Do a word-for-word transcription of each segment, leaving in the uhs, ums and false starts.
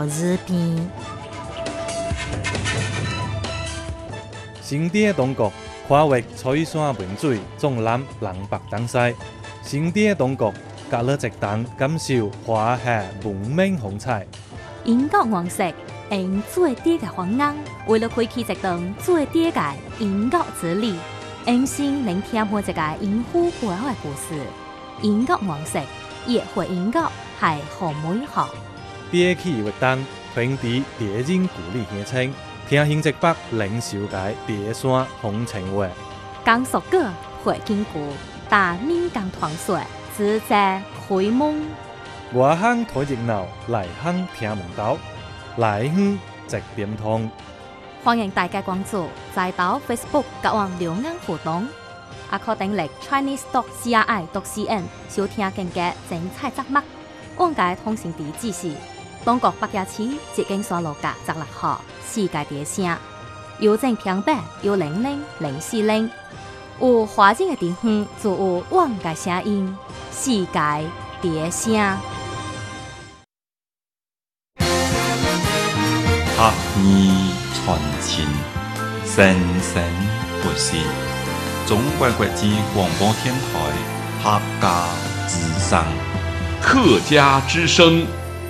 日边。 新地的中国跨越翠山文水，纵览南北东西。新地的中国隔了一档，感受华夏文明风采。 英国王室用最低嘅方案，为了开启一档最低嘅英国之旅，用心聆听每一个英虎背后嘅故事。英国王室也会英国系好美好。 憋起活动，平地地人鼓励乡亲。听新直北领受界第山风情话， 江苏歌会经过大闽江团水，自在开蒙。 外乡睇热闹，内乡听门道，内乡直点通。 欢迎大家关注在岛 Facebook 甲网留言互动，也可订阅 Chinese dot C R I dot C N 收听更加精彩节目。往界通讯地址是中国北京市捷径山路甲十六号。世界第声，邮政平板有零零零四零，有华人的地方就有往界声音，世界第声。 学艺传情，生生不息。中国国际广播电台客家之声， 客家之声。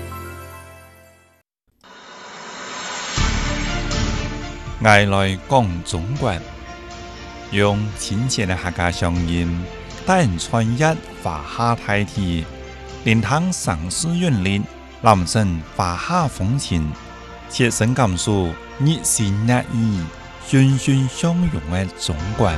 爱来讲中国，用亲切的客家乡音，带人穿越华夏大地，聆听城市韵律，揽胜华夏风情，切身感受热情热意、欣欣相融的中国。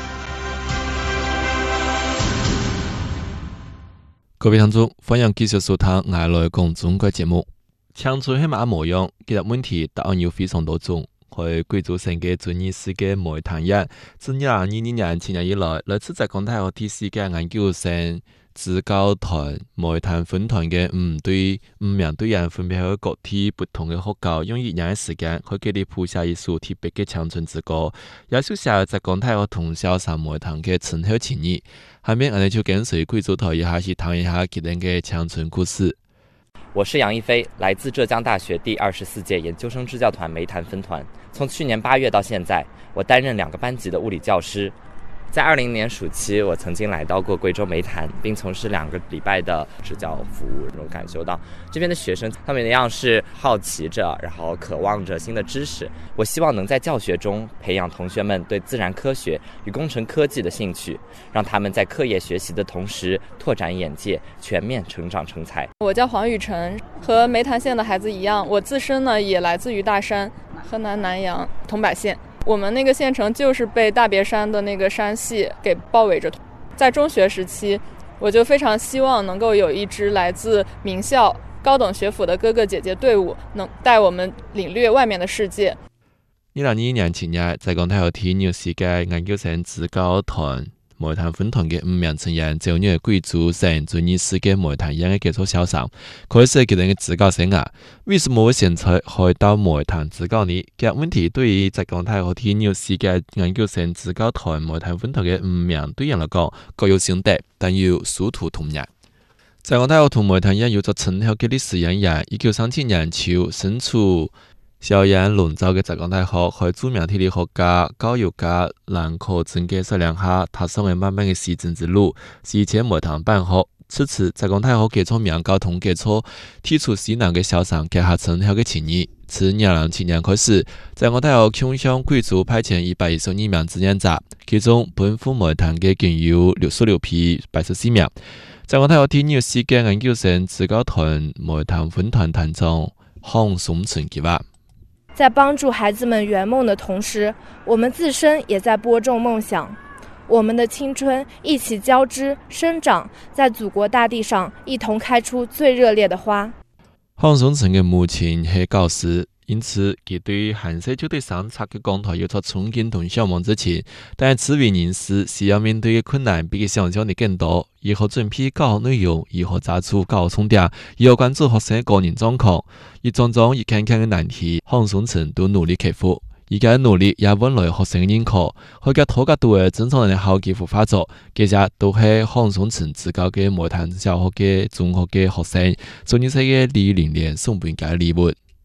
各位听众，欢迎继续收听《爱来讲中国》节目。乡村係乜模樣？其實問題答案有非常多種。喺貴州省嘅專業世界梅潭日，自二零二二年前年以來，來自浙江大學啲世界研究生自教團梅潭分團嘅五隊五名隊員分別喺各地不同嘅學校，用一年嘅時間去建立譜寫一首特別嘅鄉村之歌，也書寫浙江大學同校上梅潭嘅深厚情誼。下面我哋就跟隨貴州台一下去談一下佢哋嘅鄉村故事。 我是杨一飞，来自浙江大学第二十四届研究生支教团梅潭分团。从去年八月到现在，我担任两个班级的物理教师。在二零年暑期，我曾经来到过贵州梅潭，并从事两个礼拜的支教服务。我感受到这边的学生，他们一样是好奇着，然后渴望着新的知识。我希望能在教学中培养同学们对自然科学与工程科技的兴趣，让他们在课业学习的同时拓展眼界，全面成长成才。 我叫黄雨晨，和梅潭县的孩子一样，我自身呢也来自于大山，河南南阳桐柏县。我们那个县城就是被大别山的那个山系给包围着。在中学时期，我就非常希望能够有一支来自名校高等学府的哥哥姐姐队伍，能带我们领略外面的世界。 二零二二年前日，浙江大學體育世界研究生自教團梅潭分團嘅五名成員就入貴州省專業世界梅潭人嘅傑出校上，開始佢哋嘅自教生涯。為什麼會選擇去到梅潭自教呢？這個問題對於浙江大學體育世界研究生自教團梅潭分團嘅五名隊員嚟講，各有心得，但有殊途同日。浙江大學同梅潭人有咗深厚嘅歷史淵源，一九三七年秋身處校園籠罩嘅浙江大學，喺著名地理學家、教育家蘭可曾嘅率領下，踏上嘅漫漫嘅實踐之路，是前梅潭辦學。此次浙江大學傑出名校同傑出提出西南嘅校生結下深厚嘅情誼。自二零零七年開始，浙江大學向向貴州派遣一百一十二名志願者，其中奔赴梅潭嘅僅有六十六批八十四名。浙江大學體育世界研究生自教團梅潭分團團長項松成計劃。 在幫助孩子們圓夢的同時，我們自身也在播種夢想。我們的青春一起交織生長，在祖國大地上一同開出最熱烈的花。 項松成嘅母親係教師，因此佢對韓社就對上冊嘅講台有咗憧憬同向往之情，但係此為人士需要面對嘅困難比佢想象的更多。如何準備教學內容，如何抓住教學重點，如何關注學生個人狀況，一種種一件件嘅難題，項松成都努力克服。而家嘅努力也換來學生嘅認可，佢嘅土格度嘅正常人嘅好幾幅畫作，其實都係項松成自教嘅梅潭小學嘅中學嘅學生，做呢些嘅二零年送本嘅禮物。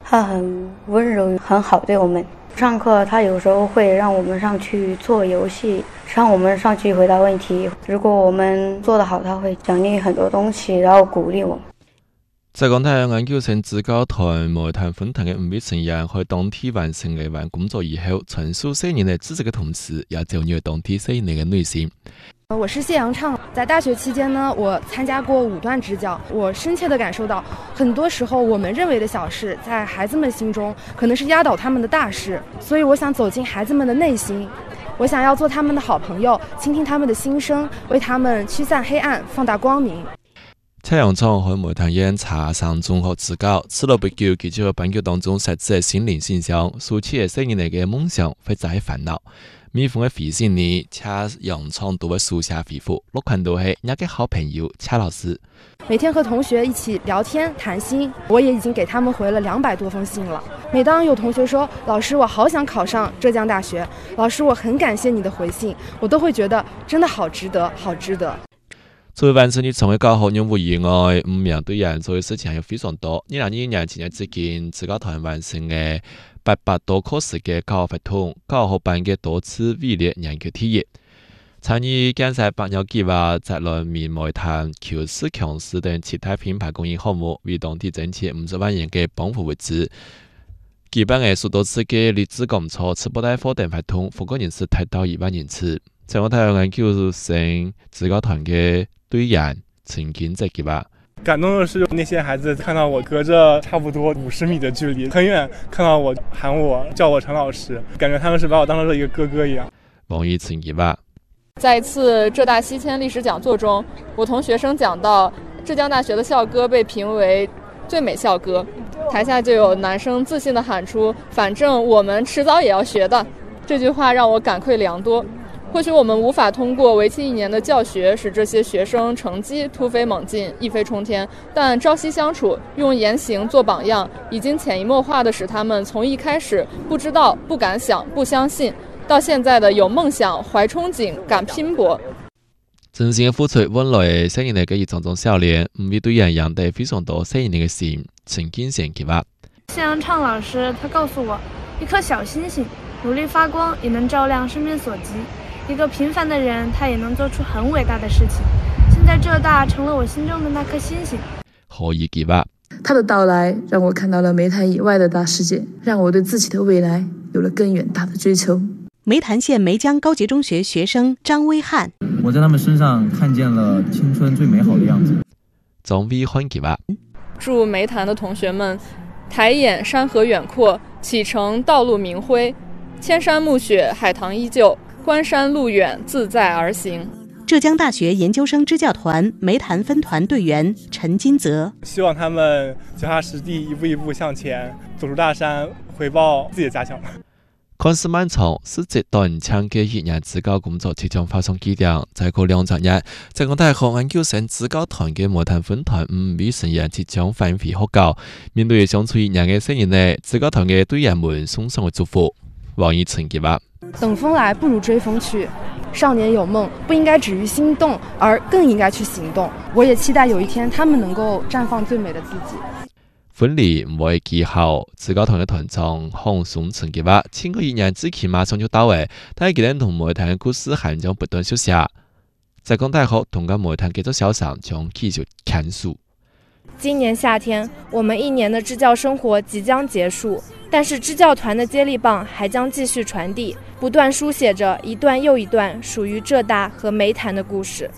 他很温柔，很好对我们。上课他有时候会让我们上去做游戏，让我们上去回答问题。如果我们做得好，他会奖励很多东西，然后鼓励我们。 在港台研究生指導團梅潭分團嘅五位成員喺當天完成嘅完工作以後，陳述四年嘅知識嘅同時，也就有當天四年嘅內心。 我是谢阳畅，在大学期间呢，我参加过五段支教，我深切地感受到，很多时候我们认为的小事，在孩子们心中可能是压倒他们的大事。所以我想走进孩子们的内心，我想要做他们的好朋友，倾聽他們的心聲，為他們驅散黑暗，放大光明。 蔡陽聰喺梅潭縣茶山中學指教，此路不久，佢就喺班級當中實質嘅心靈現象，抒起嘅四年嚟嘅夢想，或者係煩惱。每逢嘅回信呢，蔡陽聰都會書寫回覆，落群都係一個好朋友蔡老師。 每天和同學一起聊天談心，我也已經給他們回了兩百多封信了。每當有同學說老師我好想考上浙江大學，老師我很感謝你的回信，我都會覺得真的好值得好值得。 作為完成日常嘅教學任務以外，唔面對人做嘅事情係非常多。二零二一年前日之間，指導團完成嘅八百多課時嘅教學活動，教學班嘅多次位列研究第一。參與競賽百鳥計劃、澤倫面梅潭、喬斯強勢等其他品牌公益項目，為當地增設五十萬元嘅幫扶物資。舉辦嘅數多次嘅勵志講座、直播帶貨等活動，覆蓋人數達到一萬人次。在我睇研究生指導團嘅隊員曾經在計劃。 感動的是那些孩子看到我隔着差不多五十米的距離，很遠看到我喊我叫我陳老師，感覺他們是把我當成一個哥哥一樣。 王一曾計劃。 在一次浙大西遷歷史講座中，我同學生講到浙江大學的校歌被評為最美校歌，台下就有男生自信地喊出反正我們遲早也要學的，這句話讓我感慨良多。或許我們無法通過為期一年的教學使這些學生成績突飛猛進、一飛沖天，但朝夕相處，用言行做榜樣，已經潛移默化地使他們從一開始不知道、不敢想、不相信，到現在的有夢想、懷憧憬、敢拼搏。 真心嘅付出換來四年嚟嘅一種種笑臉，唔會對人養得非常多四年嚟嘅心，曾經想計劃。 謝陽暢老師他告訴我，一顆小星星努力發光，也能照亮身邊所及。一個平凡的人，他也能做出很偉大的事情。現在浙大成了我心中的那顆星星。 可以計劃。 他的到來讓我看到了梅潭以外的大世界，讓我對自己的未來有了更遠大的追求。 梅潭縣梅江高級中學學生張威漢， 我在他們身上看見了青春最美好的樣子。 張威漢計劃。 祝梅潭的同學們抬眼山河遠闊，啟程道路明輝，千山暮雪海棠依舊，關山路遠自在而行。 浙江大學研究生支教團梅潭分團隊員陳金澤， 希望他們腳踏實地，一步一步向前，走出大山，回報自己的家鄉。 看似漫長，實際短長嘅一年指導工作即將發送基點。再過兩週日，在港大學研究生指導團嘅梅潭分團五位成員即將返回學校，面對相處一年嘅四年內，指導團嘅隊員們送上嘅祝福。王一成計劃。 等風來不如追風去，少年有夢不應該止於心動，而更應該去行動。我也期待有一天他們能夠綻放最美的自己。 婚禮唔會記後，指導團嘅團長洪松成計劃，前個一年之期馬上就到位，但係佢哋同梅潭嘅故事還將不斷書寫。在港大學同個梅潭繼續小上將繼續看書。 今年夏天，我們一年的支教生活即將結束，但是支教團的接力棒還將繼續傳遞，不斷書寫着一段又一段屬於浙大和梅潭的故事。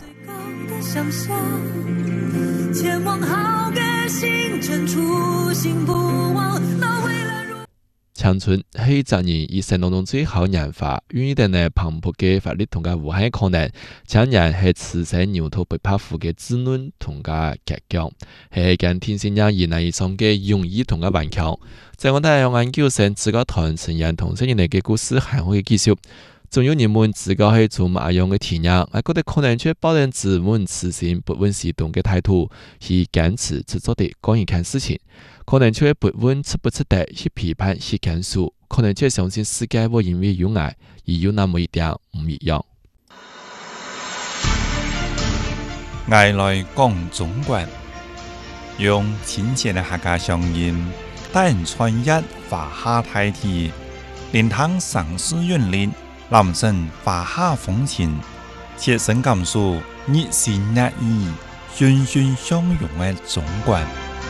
前往好個星辰，初心不忘，那未來如長春係責任以生當中最好人法，願意定係磅礴嘅法律同埋無限可能，強人係慈善牛頭不怕虎嘅滋潤同埋夾強，係間天線人以難以上嘅容易同埋頑強。在我哋研究生指導團成員同四年嚟嘅故事還可以繼續。仲有人們自覺係做乜樣嘅體驗，我覺得可能卻抱定自問自省、不問自動嘅態度，去堅持執着地講一件事情。可能卻不問值不值得去批判、去感受，可能卻相信世界會因為有愛而有那麼一點唔一樣。 愛來講中國，用親切嘅客家鄉音但穿一华夏大地，连趟城市园林，人生华夏风情，切身感受热情热意、欣欣向荣的总馆。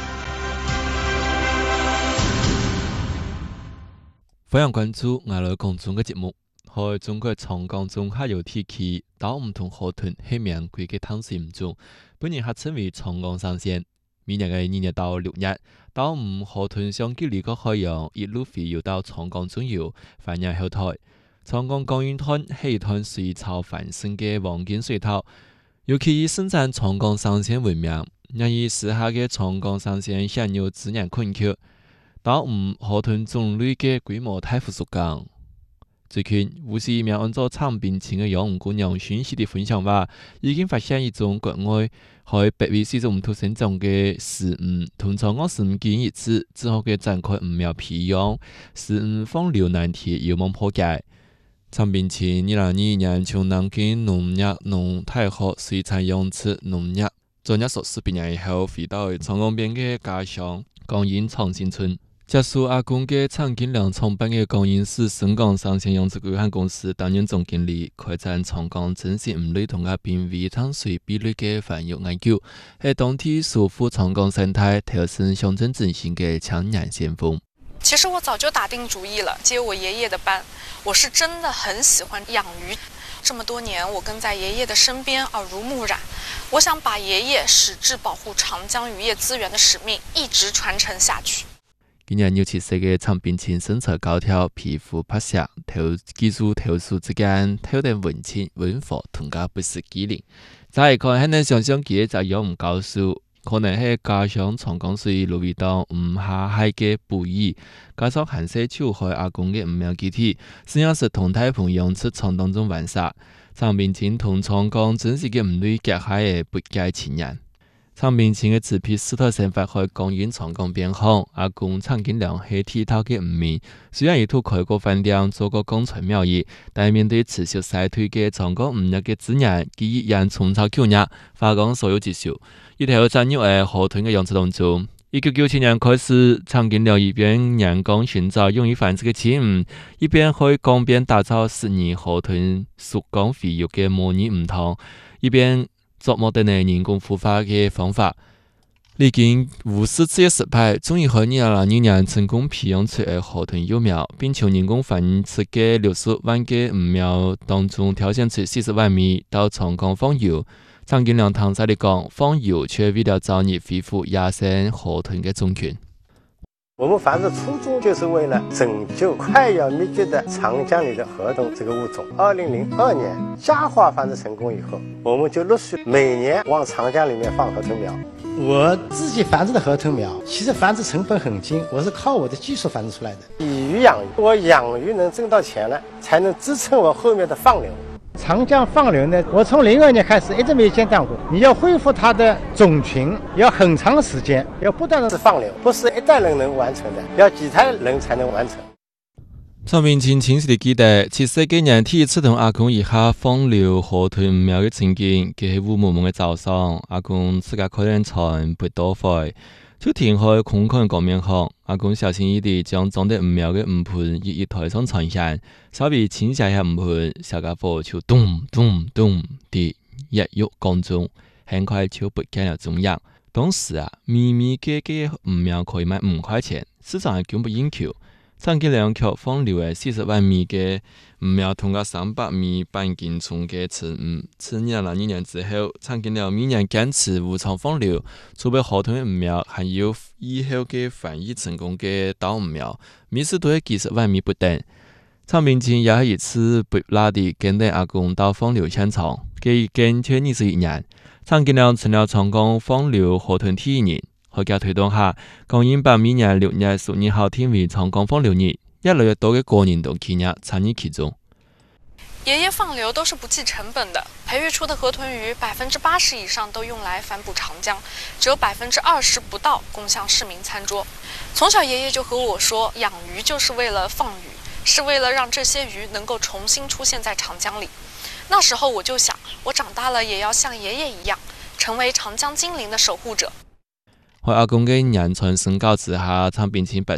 欢迎关注我哋公众嘅节目。喺中國長江中下游地區，島唔同河豚係名貴嘅探險中，本年客稱為長江上線。每年嘅二月到六月，島唔河豚相距離個海洋一路飛游到長江中游，繁衍後代。長江江源灘係一灘水草繁盛嘅黃金水塘，尤其以生產長江上線為名，因以時下嘅長江上線享有自然困缺。島唔河豚種類嘅規模大幅縮減。最近，無錫一名按照長濱前嘅養魚姑娘訊息地分享話，已經發現一種國外喺北緯四十五度生長嘅石魚，同長江石魚見一次之後嘅展開魚苗培養，石魚放流難題有望破解。長濱前二零二二年從南京農業農大學水產養殖農業專業碩士畢業以後，回到長江邊嘅家鄉江陰長興村。接受阿公嘅陳建良創辦嘅江陰市深港上線養殖有限公司擔任總經理，開展長江珍稀魚類同埋瀕危淡水貝類嘅繁育研究，係當地守護長江生態、提升鄉鎮振興嘅搶眼先鋒。 其實我早就打定主意了，接我爺爺的班。我是真的很喜歡養魚，這麼多年我跟在爺爺的身邊，耳濡目染。我想把爺爺矢志保護長江漁業資源的使命一直傳承下去。 今年尤其是嘅長濱前生產高調、皮膚拍攝、投技術投訴之間，透定文青文化同加不是機靈。再一看，很難想象佢就養唔高數，可能係加上長江水流域到唔下海嘅捕魚，加上寒色秋海阿公嘅魚苗基地，實際是同大棚養殖場當中玩耍。長濱前同長江珍稀嘅魚類結合嘅不解前人。長濱前嘅自批師徒生活喺江陰長江邊巷，阿公陳建良係剃頭嘅漁民，雖然一度開過飯店，做過江船貿易，但面對持續衰退嘅長江漁業嘅資源，佢依然重操舊業，發光所有積蓄。一條戰友嘅河豚嘅養殖當中，一九九七年開始，陳建良一邊沿江尋找用於繁殖嘅青魚，一邊喺江邊打造十二河豚溯江肥育嘅模擬魚塘，一邊琢磨定嘅人工孵化嘅方法，歷經無數次嘅失敗，終於喺二零零二年成功培養出嘅河豚幼苗，並從人工繁殖嘅六十萬個魚苗當中挑選出四十萬米到長江放幼。陳建良坦率地講，放幼卻為了早日恢復野生河豚嘅種群。 我們繁殖初衷就是為了拯救快要滅絕的長江裏的河豚這個物種。二零零二年家化繁殖成功以後，我們就陸續每年往長江裏面放河豚苗。我自己繁殖的河豚苗，其實繁殖成本很低，我是靠我的技術繁殖出來的。以魚養魚，我養魚能掙到錢了，才能支撐我後面的放流。長江放流呢，我從零二年開始一直沒間斷過。你要恢復它的種群，要很長時間，要不斷的放流，不是一代人能完成的，要幾代人才能完成。 長濱前清晰地記得，七歲嘅人第一次同阿公一下放流河豚苗嘅情景，佢係烏蒙蒙嘅早上，阿公自家開電船不多會，就停喺空曠嘅江面上。阿公小心翼翼地將裝得魚苗嘅魚盤一一抬上船上，稍微傾下下魚盤，小家伙就咚咚咚地躍入江中，很快就不見了蹤影。當時啊，咪咪嘅嘅魚苗可以賣五塊錢，市場係供不應求。陳建良卻放流嘅四十萬米嘅魚苗同個三百米半徑重嘅池魚，自二零零二年之後，陳建良每年堅持無償放流，儲備河豚嘅魚苗，還有以後嘅繁育成功嘅島魚苗，每次都係幾十萬米不等。長濱前也係一次不拉地跟着阿公到放流現場，佢已經卻二十一年，陳建良成了長江放流河豚第一人。喺佢推動下，江陰把每年六月十二號定為長江放流日，越來越多嘅個人同企業參與其中。 爺爺放流都是不計成本的，培育出的河豚魚百分之八十以上都用來反哺長江，只有百分之二十不到供向市民餐桌。從小爺爺就和我說，養魚就是為了放魚，是為了讓這些魚能夠重新出現在長江裏。那時候我就想，我長大了也要像爺爺一樣，成為長江精靈的守護者。 在阿公嘅言传身教之下，唱变成白